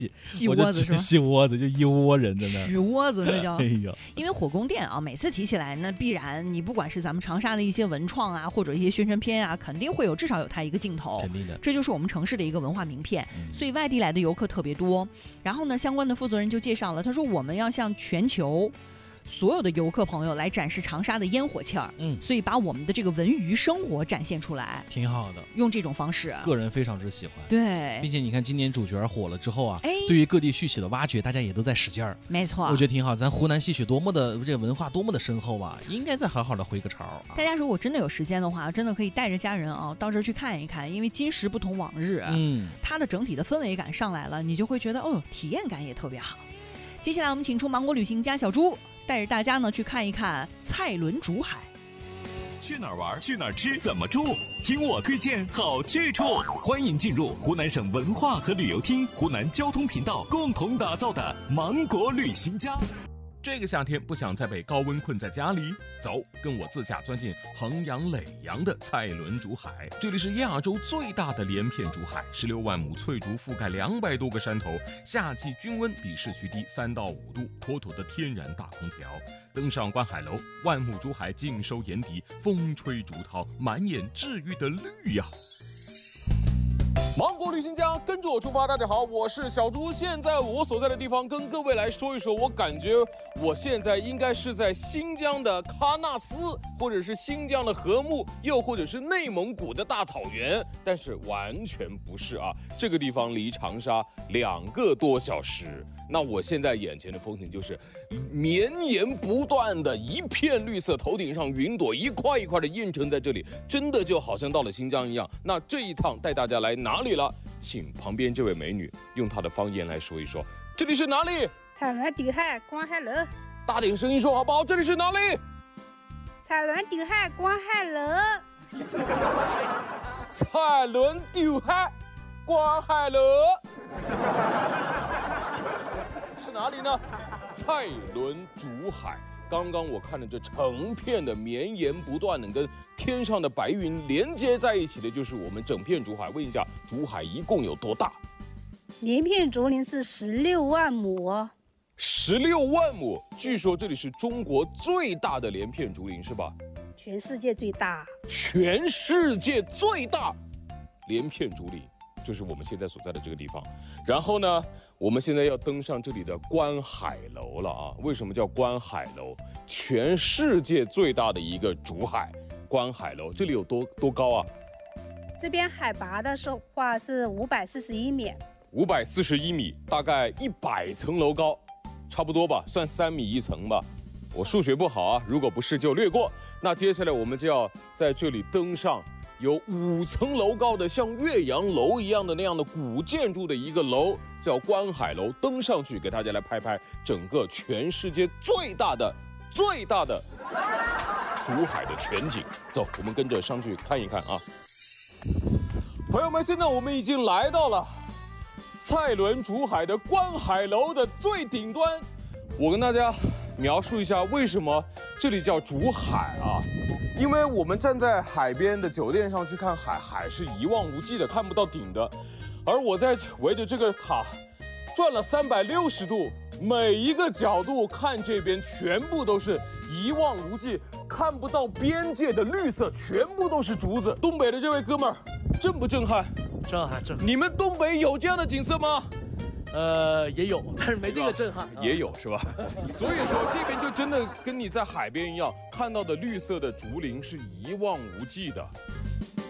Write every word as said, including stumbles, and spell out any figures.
戏窝子是吧？ 戏窝子就一窝人在那儿， 曲窝子那叫。 哎呦， 因为火宫殿啊，每次提起来呢，必然你不管是咱们长沙的一些文创啊，或者一些宣传片啊，肯定会有至少有它一个镜头。 肯定的， 这就是我们城市的一个文化名片， 嗯、 所以外地来的游客特别多。然后呢，相关的负责人就介绍了，他说我们要向全球所有的游客朋友来展示长沙的烟火气儿， 嗯， 所以把我们的这个文娱生活展现出来， 挺好的。 用这种方式， 个人非常之喜欢。 对， 并且你看今年主角火了之后啊， 哎， 对于各地续写的挖掘，大家也都在使劲儿。 没错， 我觉得挺好。咱湖南戏曲多么的这个文化多么的深厚啊，应该再好好的回个潮啊。 大家如果真的有时间的话，真的可以带着家人啊到这儿去看一看，因为今时不同往日， 嗯， 它的整体的氛围感上来了，你就会觉得哦，体验感也特别好。接下来我们请出芒果旅行家小朱，带着大家呢去看一看蔡伦竹海。 去哪儿玩？去哪儿吃？怎么住？听我推荐好去处。欢迎进入湖南省文化和旅游厅、湖南交通频道共同打造的芒果旅行家。这个夏天不想再被高温困在家里？走，跟我自驾钻进衡阳耒阳的蔡伦竹海。这里是亚洲最大的连片竹海，十六万亩翠竹覆盖两百多个山头，夏季均温比市区低三到五度，妥妥的天然大空调。登上观海楼，万亩竹海尽收眼底，风吹竹涛，满眼治愈的绿呀！ 芒果旅行家跟着我出发，大家好，我是小朱。现在我所在的地方跟各位来说一说，我感觉我现在应该是在新疆的喀纳斯，或者是新疆的和木，又或者是内蒙古的大草原，但是完全不是啊。这个地方离长沙两个多小时。那我现在眼前的风景就是绵延不断的一片绿色，头顶上云朵一块一块的映成在这里，真的就好像到了新疆一样。那这一趟带大家来哪里了？请旁边这位美女用她的方言来说一说，这里是哪里？ 蔡伦竹海观海楼。 大点声音说好不好？这里是哪里？ 蔡伦竹海观海楼。 蔡伦竹海观海楼。是哪里呢？蔡伦竹海。刚刚我看了这成片的绵延不断的跟天上的白云连接在一起的，就是我们整片竹海。问一下，竹海一共有多大？ 连片竹林是十六万亩。 十六万亩，据说这里是中国最大的连片竹林，是吧？ 全世界最大。 全世界最大连片竹林。就是我们现在所在的这个地方，然后呢，我们现在要登上这里的观海楼了啊！为什么叫观海楼？全世界最大的一个竹海，观海楼，这里有多多高啊？ 这边海拔的话是五百四十一米， 五百四十一米，大概一百层楼高，差不多吧，算三米一层吧。我数学不好啊，如果不是就略过。那接下来我们就要在这里登上有五层楼高的像岳阳楼一样的那样的古建筑的一个楼，叫观海楼。登上去给大家来拍拍整个全世界最大的最大的竹海的全景。走，我们跟着上去看一看啊。朋友们，现在我们已经来到了蔡伦竹海的观海楼的最顶端。我跟大家描述一下为什么这里叫竹海啊。因为我们站在海边的酒店上去看海，海是一望无际的，看不到顶的。而我在围着这个塔转了三百六十度，每一个角度看这边全部都是一望无际，看不到边界的绿色，全部都是竹子。东北的这位哥们儿，震不震撼？ 震撼，震撼。 你们东北有这样的景色吗？ 呃，也有，但是没这个震撼。 也有是吧？所以说这边就真的跟你在海边一样，看到的绿色的竹林是一望无际的。